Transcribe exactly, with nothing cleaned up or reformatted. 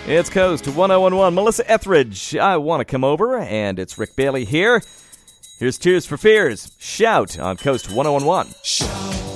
It's Coast one oh one one. Melissa Etheridge, I Want to Come Over, and it's Rick Bailey here. Here's Tears for Fears. Shout on Coast one oh one one. Shout.